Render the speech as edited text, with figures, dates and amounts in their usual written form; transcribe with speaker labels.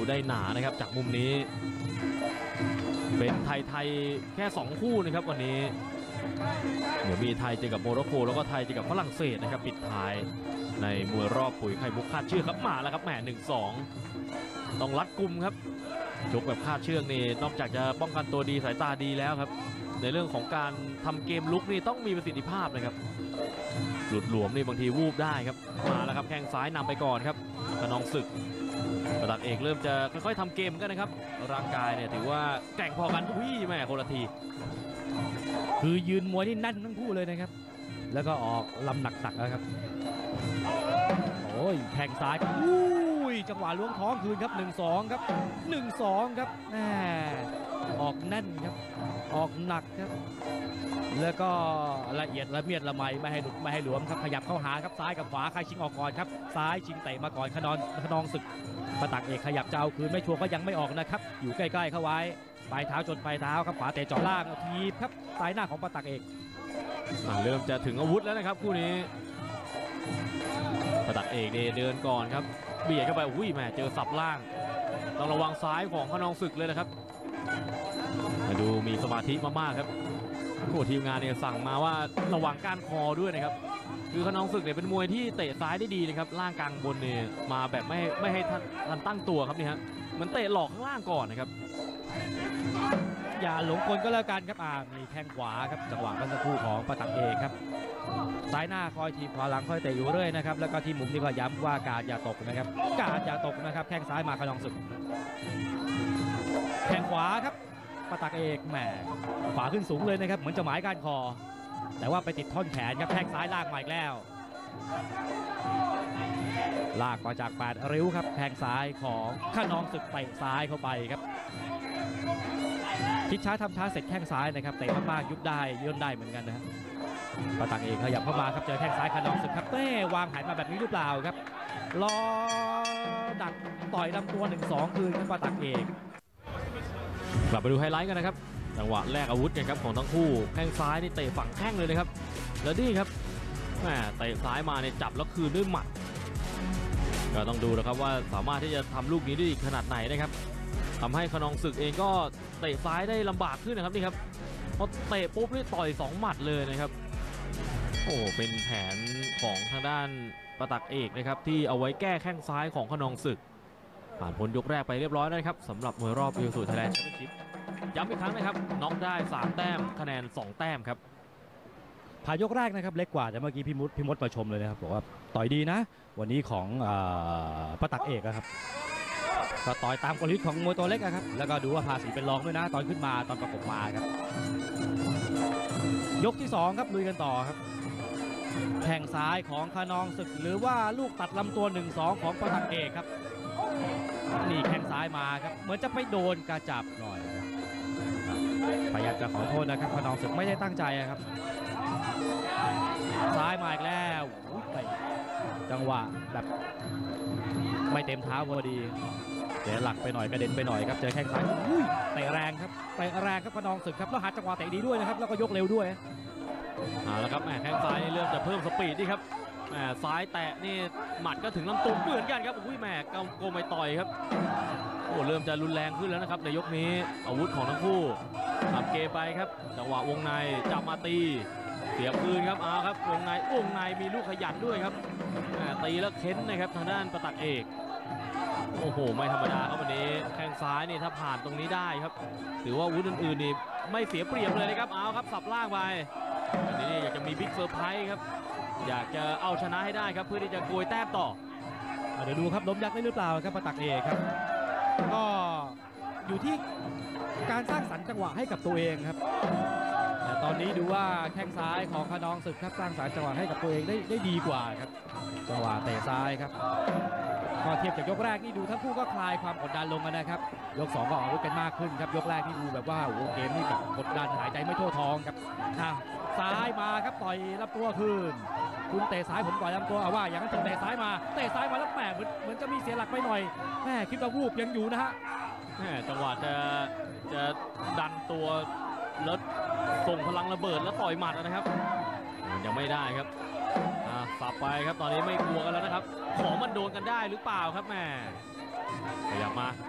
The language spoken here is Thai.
Speaker 1: ได้หนานะครับจากมุมนี้เป็นไทยแค่2คู่นะครับวันนี้เดี๋ยวมีไทยเจอกับโมร็อกโกแล้วก็ไทยเจอกับฝรั่งเศสนะครับปิดท้ายในมวยรอบปุ๋ยไข่มุกคาดเชือกครับมาแล้วครับแหม1-2ต้องรัดกุมครับชกแบบคาดเชือกนี่นอกจากจะป้องกันตัวดีสายตาดีแล้วครับในเรื่องของการทำเกมลุกนี่ต้องมีประสิทธิภาพนะครับหลุดหลวมนี่บางทีวูบได้ครับมาแล้วครับแข้งซ้ายนำไปก่อนครับขนองศึกประตักเอกเริ่มจะค่อยๆทำเกมกันนะครับร่างกายเนี่ยถือว่าแกร่งพอกันอุ้ยแม่คนละที
Speaker 2: คือยืนมวยที่แน่นทั้งคู่เลยนะครับแล้วก็ออกลำหนักๆนะครับโอ้ยแข้งซ้ายอุ้ยจังหวะล้วงท้องคืนครับ 1-2 ครับ 1-2 ครับแหมออกแน่นครับออกหนักครับแล้วก็ละเอียดละเมียดละไมไม่ให้หลุดไม่ให้หลวมครับขยับเข้าหาครับซ้ายกับขวาใครชิงออกก่อนครับซ้ายชิงเตะมาก่อนขนองศึกประตักเอกขยับจะเอาคืนไม่ชัวร์ก็ยังไม่ออกนะครับอยู่ใกล้ๆเข้าไว้ปลายเท้าจนปลายเท้าครับขวาเตะเจาะล่างทีบครับซ้ายหน้าของประตักเอก
Speaker 1: เริ่มจะถึงอาวุธแล้วนะครับคู่นี้ประตักเอกเดินก่อนครับเบียดเข้าไปอุ้ยแม่เจอสับล่างต้องระวังซ้ายของขนองศึกเลยนะครับมาดูมีสมาธิมากๆครับโอ้ทีมงานเนี่ยสั่งมาว่าระวังก้านคอด้วยนะครับคือขนองศึกเนี่ยเป็นมวยที่เตะซ้ายได้ดีนะครับล่างกลางบนเนี่ยมาแบบไม่ให้ทันตั้งตัวครับนี่ฮะมันเตะหลอกข้างล่างก่อนนะครับ
Speaker 2: อย่าหลงกลก็แล้วกันครับมีแข้งขวาครับจังหวะเมื่อสักครู่ของประตักเอกครับซ้ายหน้าคอยทีขวาหลังคอยเตะอยู่เรื่อยนะครับแล้วก็ที่มุมนี้ก็ย้ำว่าการอย่าตกนะครับการอย่าตกนะครับแข้งซ้ายมาขนองศึกแข้งขวาครับประตักเอกแหมขวาขึ้นสูงเลยนะครับเหมือนจะหมายก้านคอแต่ว่าไปติดท่อนแขนครับแข้งซ้ายลากมาอีกแล้วลากมาจาก8ริ้วครับแข้งซ้ายของขนองศึกเตะซ้ายเข้าไปครับคิดช้าทำช้าเสร็จแข้งซ้ายนะครับเตะมากๆยุบได้ย่นได้เหมือนกันนะฮะประตักเอกขยับเข้ามาครับเจอแข้งซ้ายขนองศึกครับวางแผนมาแบบนี้หรือเปล่าครับรอดักต่อยลำตัว 1-2 คืนครับประตักเอก
Speaker 1: กลับไปดูไฮไลท์กันนะครับจังหวะแลกอาวุธกันครับของทั้งคู่แข้งซ้ายนี่เตะฝั่งแข้งเลยนะครับแล้วนี่ครับแหมเตะซ้ายมาเนี่ยจับแล้วคืนด้วยหมัดก็ต้องดูนะครับว่าสามารถที่จะทำลูกนี้ได้ขนาดไหนนะครับทำให้ขนองศึกเองก็เตะซ้ายได้ลำบากขึ้นนะครับนี่ครับพอเตะปุ๊บนี่ต่อย2หมัดเลยนะครับโอ้เป็นแผนของทางด้านประตักเอกนะครับที่เอาไว้แก้แข้งซ้ายของขนองศึกผ่านพ้นยกแรกไปเรียบร้อยแล้วนะครับสำหรับมวยรอบIsuzu Thailand Championshipย้ำอีกครั้งนะครับน็อกได้3แต้มคะแนน2แต้มครับ
Speaker 2: ผ่านยกแรกนะครับเล็กกว่าแต่เมื่อกี้พี่มดมาชมเลยนะครับบอกว่าต่อยดีนะวันนี้ของประตักเอกครับก็ต่อยตามกลยุทธ์ของมวยตัวเล็กครับแล้วก็ดูว่าภาษีเป็นรองด้วยนะตอนขึ้นมาตอนประกบมาครับยกที่2ครับลุยกันต่อครับแข้งซ้ายของขนองศึกหรือว่าลูกตัดลำตัว 1-2 ของประตักเอกครับนี่แข้งซ้ายมาครับเหมือนจะไปโดนกระจับหน่อยพยายามจะขอโทษนะครับขนองศึกไม่ได้ตั้งใจครับซ้ายมาอีกแล้วจังหวะแบบไม่เต็มเท้าพอดีเดี๋ยวหลักไปหน่อยกระเด็นไปหน่อยครับเจอแข้งซ้ายเตะแรงครับเตะแรงครับขนองศึกครับแล้วหาจังหวะเตะดีด้วยนะครับแล้วก็ยกเร็วด้วย
Speaker 1: แล้วครับแข้งซ้ายนี่เริ่มจะเพิ่มสปีดนี่ครับซ้ายแตะนี่หมัดก็ถึงลำตัวเหมือนกันครับอุ้ยแม่โกงไปต่อยครับโอ้เริ่มจะรุนแรงขึ้นแล้วนะครับในยกนี้อาวุธของทั้งคู่ทำเกมไปครับจังหวะวงในจับมาตีเสียบคืนครับครับวงในมีลูกขยันด้วยครับตีแล้วเค้นนะครับทางด้านประตักเอกโอ้โหไม่ธรรมดาครับวันนี้แข้งซ้ายนี่ถ้าผ่านตรงนี้ได้ครับถือว่าอาวุธอื่นๆนี่ไม่เสียเปรียบเลยนะครับครับสับล่างไปอันนี้อยากจะมีบิ๊กเซอร์ไพรส์ครับอยากจะเอาชนะให้ได้ครับเพื่อที่จะโกยแต้มต่อ
Speaker 2: เดี๋ยวดูครับล้มยักษ์ได้หรือเปล่าครับประตักเอกครับก็อยู่ที่การสร้างสรรค์จังหวะให้กับตัวเองครับแต่ตอนนี้ดูว่าแข้งซ้ายของขนองศึกครับสร้างสรรค์จังหวะให้กับตัวเองได้ดีกว่าครับจังหวะเตะซ้ายครับก็เทียบจากยกแรกนี่ดูทั้งคู่ก็คลายความกดดันลงกันนะครับยก2ก็ออกอาวุธกันมากขึ้นครับยกแรกนี่ดูแบบว่าโอ้โหเกมนี่แบบกดดันหายใจไม่ทั่วท้องครับซ้ายมาครับต่อยรับตัวคืนคุณเตะซ้ายผมต่อยลำตัวว่าอย่างนั้นเตะซ้ายมาแล้วแหมเหมือนจะมีเสียหลักไปหน่อยแหมคิดว่าวูบยังอยู่นะฮะ
Speaker 1: จังหวะจะดันตัวแล้วส่งพลังระเบิดแล้วต่อยหมัดนะครับยังไม่ได้ครับสับไปครับตอนนี้ไม่กลัวกันแล้วนะครับของมันโดนกันได้หรือเปล่าครับแม่ขยับมา